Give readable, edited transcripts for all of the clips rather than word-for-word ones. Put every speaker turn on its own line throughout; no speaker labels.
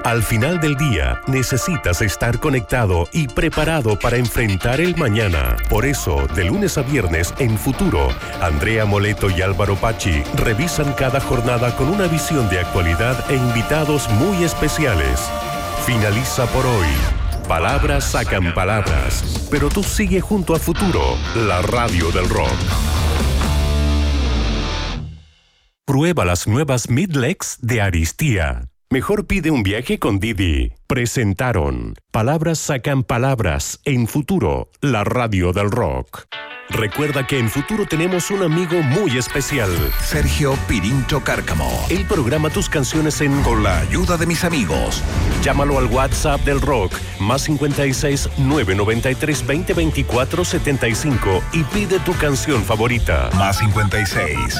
Al final del día, necesitas estar conectado y preparado para enfrentar el mañana. Por eso, de lunes a viernes en Futuro, Andrea Moleto y Álvaro Pachi revisan cada jornada con una visión de actualidad e invitados muy especiales. Finaliza por hoy. Palabras sacan palabras, pero tú sigue junto a Futuro, la radio del rock. Prueba las nuevas Midlex de Aristia. Mejor pide un viaje con Didi. Presentaron Palabras sacan palabras en Futuro, la radio del rock. Recuerda que en Futuro tenemos un amigo muy especial.
Sergio Pirincho Cárcamo.
Él programa tus canciones
Con la ayuda de mis amigos.
Llámalo al WhatsApp del rock, más 56 993 20 24 75 y pide tu canción favorita.
Más 56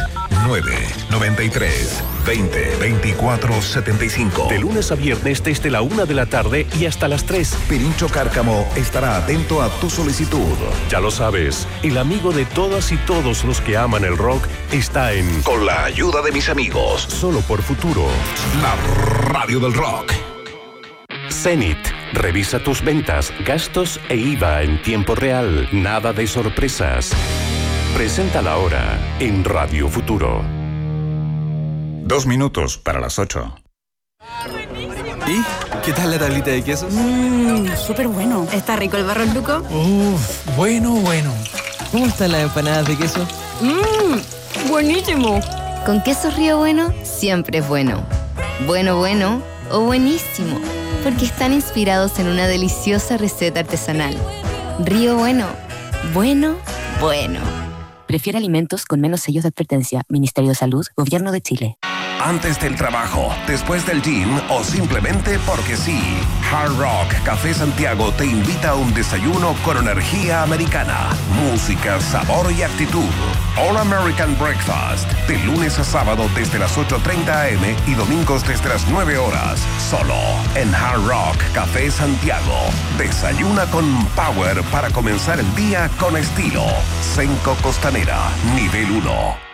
993 20 24 75.
De lunes a viernes desde la 1 de la tarde y hasta las 3.
Pirincho Cárcamo estará atento a tu solicitud.
Ya lo sabes, el amigo de todas y todos los que aman el rock está en
Con la ayuda de mis amigos.
Solo por Futuro,
la radio del rock.
Zenith. Revisa tus ventas, gastos e IVA en tiempo real. Nada de sorpresas. Presenta la hora en Radio Futuro.
2 minutos para las 8.
¿Y qué tal la tablita de quesos?
Súper bueno. ¿Está rico el Barros Luco?
Bueno. ¿Cómo están las empanadas de queso?
Buenísimo.
Con queso Río Bueno, siempre es bueno. Bueno o buenísimo, porque están inspirados en una deliciosa receta artesanal. Río Bueno. Bueno.
Prefiere alimentos con menos sellos de advertencia. Ministerio de Salud, Gobierno de Chile.
Antes del trabajo, después del gym o simplemente porque sí. Hard Rock Café Santiago te invita a un desayuno con energía americana, música, sabor y actitud. All American Breakfast, de lunes a sábado desde las 8:30 a.m. y domingos desde las 9 horas. Solo en Hard Rock Café Santiago. Desayuna con power para comenzar el día con estilo. Senco Costanera, nivel 1.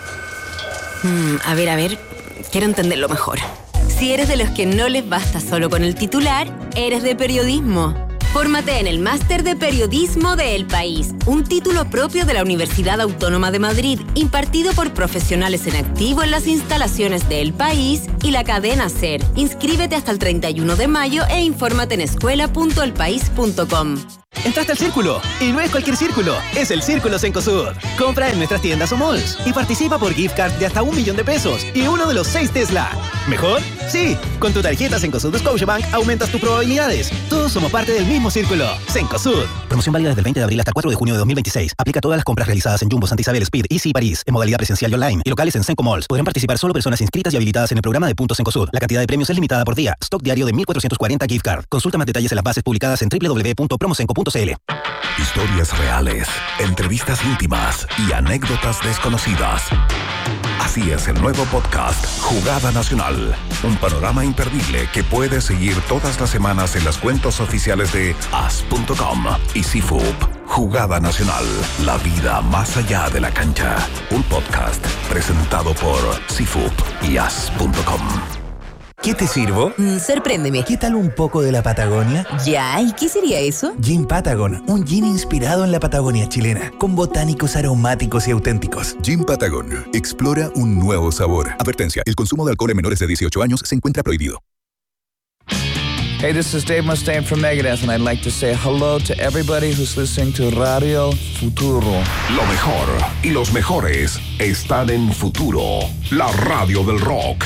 A ver, quiero entenderlo mejor. Si eres de los que no les basta solo con el titular, eres de periodismo. Fórmate en el Máster de Periodismo de El País, un título propio de la Universidad Autónoma de Madrid, impartido por profesionales en activo en las instalaciones de El País y la cadena SER. Inscríbete hasta el 31 de mayo e infórmate en escuela.elpaís.com.
Entraste al Círculo, y no es cualquier círculo, es el Círculo Cencosud. Compra en nuestras tiendas o malls y participa por gift card de hasta $1.000.000 y uno de los 6 Tesla. ¿Mejor? Sí, con tu tarjeta Cencosud de Scotiabank aumentas tus probabilidades. Todos somos parte del mismo círculo. Cencosud.
Promoción válida desde el 20 de abril hasta el 4 de junio de 2026. Aplica a todas las compras realizadas en Jumbo, Santa Isabel, Speed, Easy y París, en modalidad presencial y online, y locales en Cenco Malls. Podrán participar solo personas inscritas y habilitadas en el programa de Puntos Cencosud. La cantidad de premios es limitada por día. Stock diario de 1.440 gift card. Consulta más detalles en las bases publicadas en www.promocenco.cl.
Historias reales, entrevistas íntimas y anécdotas desconocidas. Así es el nuevo podcast Jugada Nacional. Un panorama imperdible que puedes seguir todas las semanas en las cuentas oficiales de as.com y CIFUP. Jugada Nacional, la vida más allá de la cancha. Un podcast presentado por CIFUP y as.com.
¿Qué te sirvo?
Sorpréndeme.
¿Qué tal un poco de la Patagonia?
Ya, ¿y qué sería eso?
Gin Patagon, un gin inspirado en la Patagonia chilena, con botánicos aromáticos y auténticos.
Gin Patagon, explora un nuevo sabor. Advertencia, el consumo de alcohol en menores de 18 años se encuentra prohibido.
Hey, this is Dave Mustaine from Megadeth, and I'd like to say hello to everybody who's listening to Radio Futuro.
Lo mejor y los mejores están en Futuro, la radio del rock.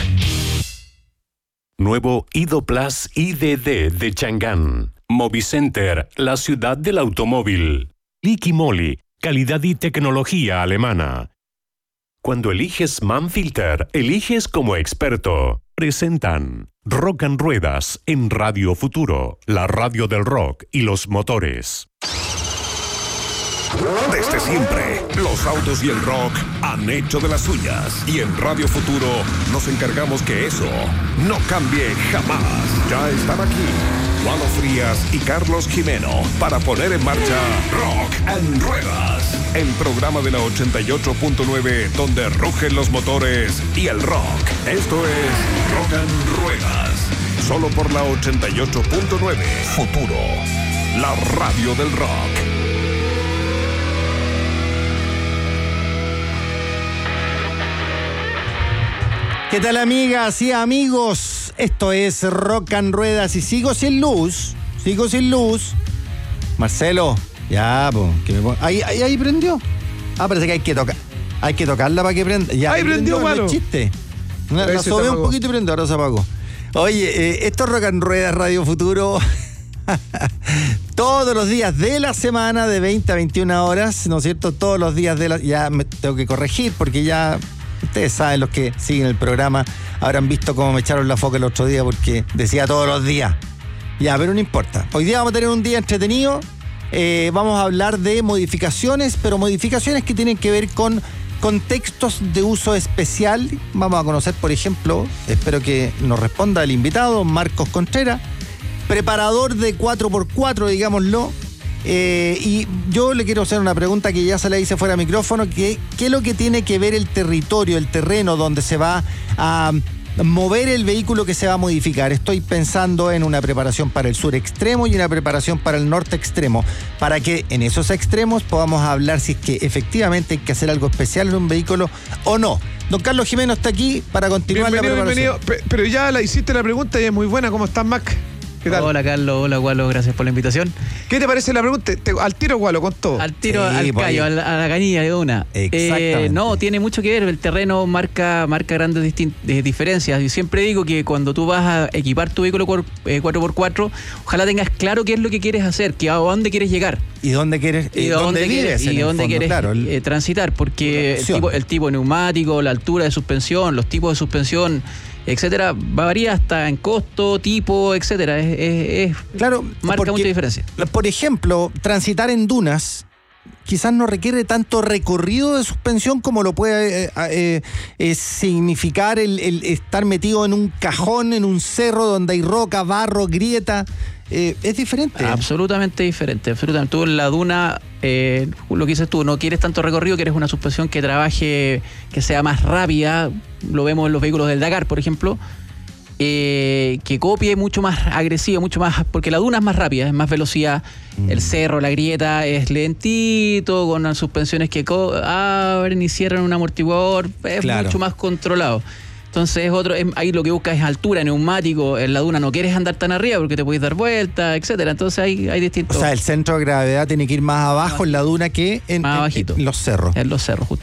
Nuevo Ido Plus IDD de Chang'an. Movicenter, la ciudad del automóvil. Liqui Moly, calidad y tecnología alemana. Cuando eliges Manfilter, eliges como experto. Presentan Rock and Ruedas en Radio Futuro, la radio del rock y los motores.
Desde siempre, los autos y el rock han hecho de las suyas. Y en Radio Futuro nos encargamos que eso no cambie jamás. Ya están aquí Lalo Frías y Carlos Jimeno para poner en marcha Rock and Ruedas, el programa de la 88.9 donde rugen los motores y el rock. Esto es Rock and Ruedas. Solo por la 88.9. Futuro, la radio del rock.
¿Qué tal, amigas y amigos? Esto es Rock and Ruedas y sigo sin luz. Marcelo, ya, pues. Ahí prendió. Parece que hay que tocarla para que prenda. Ya,
ahí prendió,
malo. Chiste. La sobé un poquito y prendió, ahora se apagó. Oye, esto es Rock and Ruedas Radio Futuro. Todos los días de la semana, de 20 a 21 horas, ¿no es cierto? Todos los días ya me tengo que corregir porque ya... Ustedes saben, los que siguen el programa habrán visto cómo me echaron la foca el otro día porque decía todos los días. Ya, pero no importa. Hoy día vamos a tener un día entretenido. Vamos a hablar de modificaciones, pero modificaciones que tienen que ver con contextos de uso especial. Vamos a conocer, por ejemplo, espero que nos responda el invitado, Marcos Contreras, preparador de 4x4, digámoslo. Y yo le quiero hacer una pregunta que ya se la hice fuera de micrófono, ¿qué es lo que tiene que ver el territorio, el terreno donde se va a mover el vehículo que se va a modificar? Estoy pensando en una preparación para el sur extremo y una preparación para el norte extremo, para que en esos extremos podamos hablar si es que efectivamente hay que hacer algo especial en un vehículo o no. Don Carlos Jimeno está aquí para continuar la preparación.
Bienvenido, pero ya le hiciste la pregunta y es muy buena. ¿Cómo estás, Mac? ¿Qué tal?
Hola, Carlos. Hola, Gualo. Gracias por la invitación.
¿Qué te parece la pregunta? Al tiro, Gualo, con todo.
Al tiro, al callo, a la canilla de una.
Exactamente.
No, tiene mucho que ver. El terreno marca grandes diferencias. Yo siempre digo que cuando tú vas a equipar tu vehículo 4x4, ojalá tengas claro qué es lo que quieres hacer, a dónde quieres llegar.
¿Y dónde quieres?
¿Dónde vives? Y dónde quieres transitar. Porque el tipo de neumático, la altura de suspensión, los tipos de suspensión, etcétera, varía hasta en costo, tipo, etcétera.
Claro,
marca mucha diferencia.
Por ejemplo, transitar en dunas quizás no requiere tanto recorrido de suspensión como lo puede significar el estar metido en un cajón, en un cerro donde hay roca, barro, grieta. Es diferente.
Absolutamente diferente. Absolutamente. Tú en la duna, lo que dices tú, no quieres tanto recorrido, quieres una suspensión que trabaje, que sea más rápida. Lo vemos en los vehículos del Dakar, por ejemplo. Que copie mucho más agresivo, mucho más, porque la duna es más rápida, es más velocidad. El cerro, la grieta es lentito, con unas suspensiones que abren y cierran un amortiguador, es mucho más controlado. Entonces ahí lo que buscas es altura, neumático. En la duna no quieres andar tan arriba porque te puedes dar vuelta, etcétera. Entonces hay distintos.
O sea, el centro de gravedad tiene que ir más abajo en la duna que en los cerros.
En los cerros, justo.